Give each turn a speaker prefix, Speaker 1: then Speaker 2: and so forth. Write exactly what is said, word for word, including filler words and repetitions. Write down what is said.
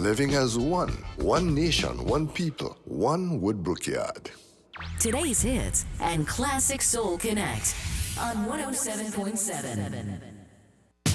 Speaker 1: living as one. One nation, one people, one Woodbrook Yard.
Speaker 2: Today's hits and classic soul connect on one oh seven point seven.